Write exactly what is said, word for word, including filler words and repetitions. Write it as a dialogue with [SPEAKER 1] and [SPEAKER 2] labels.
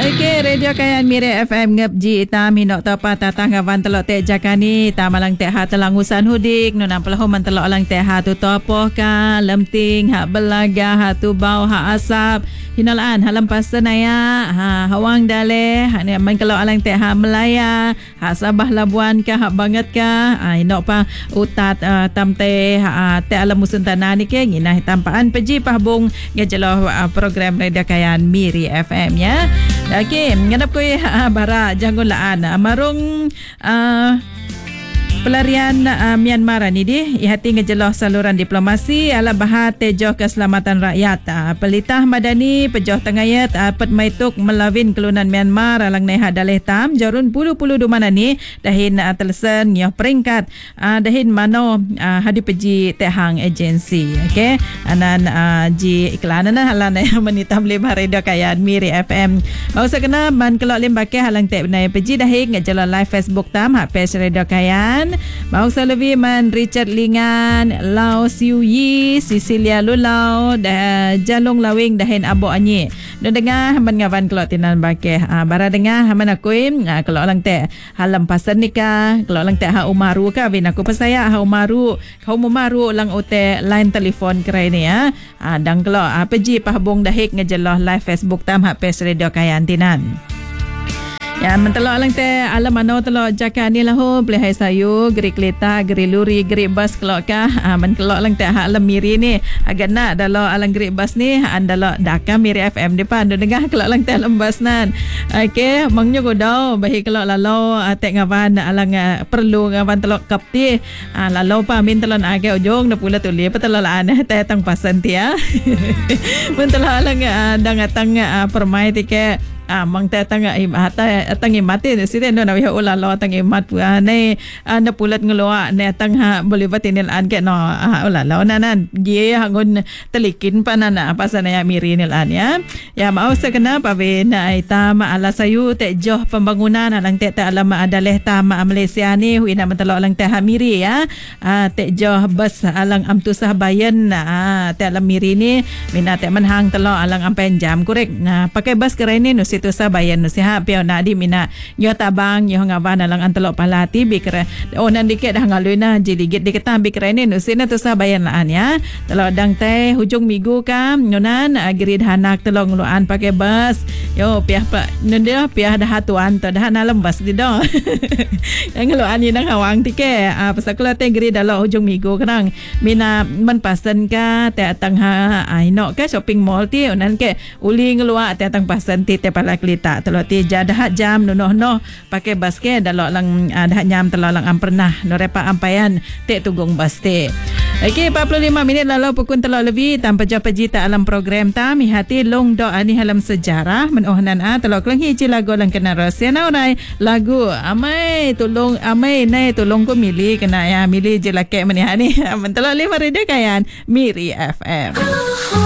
[SPEAKER 1] Okey, Radio Kayan Miri F M ngepji ita minok tapa tatang gawan telok tek jakani tamalang tek ha telang usan hudik nunang pelahu man telok lang tek ha tu topoh ka lemting hak belaga ha tu bau hak asap hinalaan halam pasen aya ha hawang dale hak ni man kalau alang tek ha Melaya hak Sabah Labuan ka hak banget ka ha inok pa utat uh, tamte ha tek alam musun tanah ni ke nginah tampaan peji pahbung ngejeloh uh, program Radio Kayan Miri F M ya. Okey, ngadap ko uh, bara jangun laan uh, marung uh, pelarian uh, Myanmar ni di ihati ngejeloh saluran diplomasi ala bahat tejoh keselamatan rakyat uh, pelitah madani pejoh tengayat uh, pet maituk melawin kelunan Myanmar alang neha daleh tam jorun puluh-puluh dumana ni dahin uh, telesen nyoh peringkat uh, dahin mano uh, hadi peji tehang agensi. Okey, anan uh, ji iklanan halan menitam lima Radio Kayan Miri F M mau sekena man kelok lim bakeh halang tek benai peji dahin ngejeloh live Facebook tam hak page Radio Kayan. Bangsa lebih man Richard Lingan, Lau Siu Yi, Cecilia Lulau, dah Jalung Lawing dahin Abo Anyi. Dan dengar man ngawan kelok tinan bakeh. Ah bara dengar man akuim ah, kelok lang te halam pasan nikah, kelok lang te ha Umaru ka bin aku pesaya ha Umaru, kau Umaru lang ote line telefon kerai ni ya. Ah dang kelok apa ji pahbung dahik ngejeloh live Facebook tam hak page Radio Kayan tinan. Ya mentelok lang te alam mano telok jaka ni lah ho boleh hai sayu geri keleta geri luri geri bas kelok ka ah men kelok lang te ha alam Miri ni agak nak dalam alang geri bas ni andalo Daka Miri F M depan do dengar kelok lang te alam bas nan. Okey mangnya godau bahi kelok lalau tek ngawan alang perlu ngawan telok kapti ah lalau pa min telon age ujung na pula tuli pa telok laan te tang pasan ti ya. Men telok alang dang atang permai ti ke ah mang ta tang hata tang imate siden no nawi ulah lo tang imat pu ne na pulat ngeloa ne tang ha boleh batinil an ke no ulah lo nanan ye hangun telikin panana pasana ya Miri nil an ya ya mau sekena pawe na ita ma ala sayu te joh pembangunan alang te ta alama adaleh ta ma Malaysia ni huina mentelo alang te ha Miri ya ah te joh bas alang amtusah bayan ah te alam Miri ni mina te menhang telo alang ampen jam korek nah pakai bas kerai ni nusi tu sabayan nu siha piau na di mina nyo tabang nyo ngawan alang antelok palati bikre onan dikit dah ngalui na jiligit diketam bikre ni nu sina tu sabayan laan ya telok dang teh hujung minggu kam nyonan grid hanak telok ngluan pakai bus yo piah pa nundia piah dah hatuan tu dah nalam bus di do ngluan ni nang hawang tike ah pasal kala teh grid dalok hujung minggu kadang mina men pasen ka te tang ha aino ke shopping mall ti onan ke uli ngelua te tang pasen ti te la kelita telok ti jadah jam nunoh noh pakai basket dalok lang uh, dah nyam telok lang am pernah no repa ampayan tek tugung bas te. Okey empat puluh lima minit lalu pukul telok lebih tanpa jawab pejita alam program ta mi hati long do ani halam sejarah menohnan a telok lang hiji lagu lang kena rasa na orai lagu amai tolong amai nai tolong ko mili kena ya mili je lake meni hani mentelok lima Radio Kayan Miri F M.